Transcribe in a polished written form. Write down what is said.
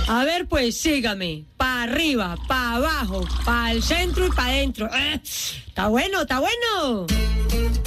A ver, pues sígame. Para arriba, para abajo, para el centro y para adentro. Está bueno, está bueno.